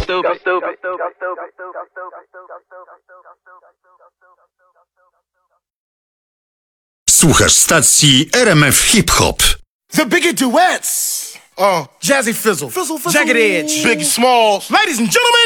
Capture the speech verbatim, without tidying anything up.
stupid. Słuchasz stacji R M F Hip Hop. The bigger duets. Uh, Jazzy Fizzle, Fizzle, fizzle. Jagged Edge, Biggie Smalls. Ladies and gentlemen,